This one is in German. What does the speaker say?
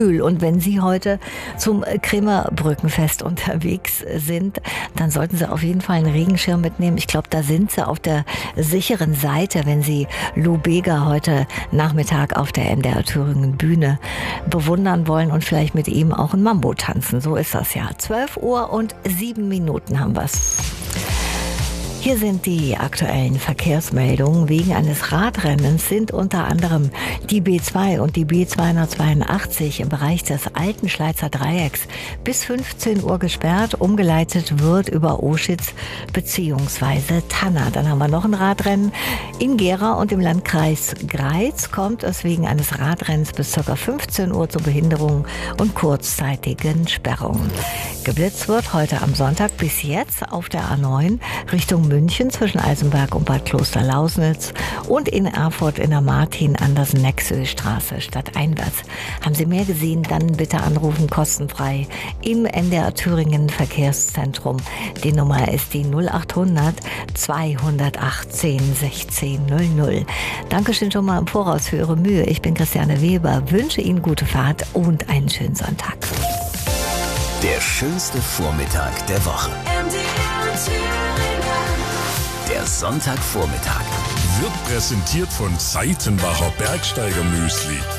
Und wenn Sie heute zum Kremer Brückenfest unterwegs sind, dann sollten Sie auf jeden Fall einen Regenschirm mitnehmen. Ich glaube, da sind Sie auf der sicheren Seite, wenn Sie Lou Bega heute Nachmittag auf der MDR Thüringen Bühne bewundern wollen und vielleicht mit ihm auch ein Mambo tanzen. So ist das ja. 12:07 haben wir's. Hier sind die aktuellen Verkehrsmeldungen. Wegen eines Radrennens sind unter anderem die B2 und die B282 im Bereich des alten Schleizer Dreiecks bis 15 Uhr gesperrt. Umgeleitet wird über Oschitz bzw. Tanner. Dann haben wir noch ein Radrennen in Gera und im Landkreis Greiz kommt es wegen eines Radrennens bis ca. 15 Uhr zu Behinderungen und kurzzeitigen Sperrungen. Geblitzt wird heute am Sonntag bis jetzt auf der A9 Richtung München zwischen Eisenberg und Bad Kloster-Lausnitz und in Erfurt in der Martin-Andersen-Nexö-Straße stadteinwärts. Haben Sie mehr gesehen, dann bitte anrufen, kostenfrei im NDR Thüringen Verkehrszentrum. Die Nummer ist die 0800 218 1600. Dankeschön schon mal im Voraus für Ihre Mühe. Ich bin Christiane Weber, wünsche Ihnen gute Fahrt und einen schönen Sonntag. Der schönste Vormittag der Woche. Der Sonntagvormittag wird präsentiert von Seitenbacher Bergsteiger Müsli.